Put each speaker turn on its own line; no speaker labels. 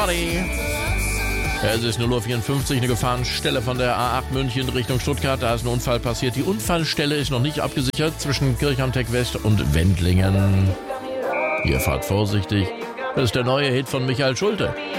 Es ist 0:54 Uhr, eine Gefahrenstelle von der A8 München Richtung Stuttgart. Da ist ein Unfall passiert. Die Unfallstelle ist noch nicht abgesichert zwischen Kirchhamtech West und Wendlingen. Ihr fahrt vorsichtig. Das ist der neue Hit von Michael Schulte.